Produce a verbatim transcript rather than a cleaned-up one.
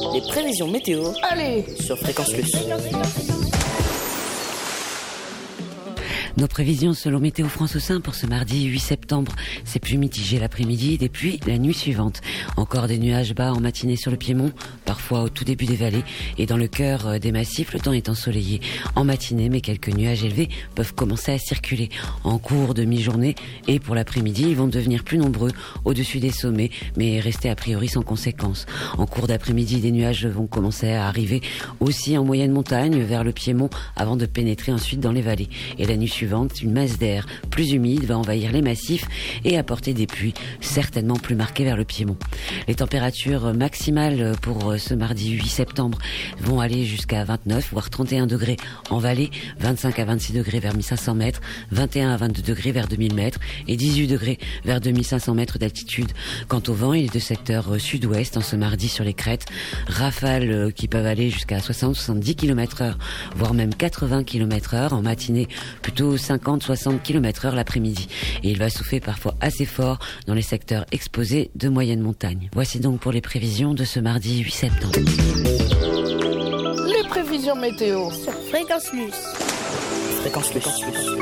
Les prévisions météo. Allez, sur Fréquence Plus. Nos prévisions selon Météo France au sein pour ce mardi huit septembre. C'est plus mitigé l'après-midi et puis la nuit suivante. Encore des nuages bas en matinée sur le Piémont, parfois au tout début des vallées. Et dans le cœur des massifs, le temps est ensoleillé en matinée, mais quelques nuages élevés peuvent commencer à circuler en cours de mi-journée. Et pour l'après-midi, ils vont devenir plus nombreux au-dessus des sommets, mais rester a priori sans conséquence. En cours d'après-midi, des nuages vont commencer à arriver aussi en moyenne montagne vers le Piémont avant de pénétrer ensuite dans les vallées. Et la nuit suivante, une masse d'air plus humide va envahir les massifs et apporter des pluies certainement plus marquées vers le Piémont. Les températures maximales pour ce mardi huit septembre vont aller jusqu'à vingt-neuf voire trente et un degrés en vallée, vingt-cinq à vingt-six degrés vers mille cinq cents mètres, vingt et un à vingt-deux degrés vers deux mille mètres et dix-huit degrés vers deux mille cinq cents mètres d'altitude. Quant au vent, il est de secteur sud-ouest en ce mardi sur les crêtes, rafales qui peuvent aller jusqu'à soixante à soixante-dix kilomètres heure, voire même quatre-vingts kilomètres heure en matinée, plutôt cinquante à soixante kilomètres heure l'après-midi. Et il va souffler parfois assez fort dans les secteurs exposés de moyenne montagne. Voici donc pour les prévisions de ce mardi huit septembre. les prévisions météo sur Fréquence Plus. Fréquence Plus.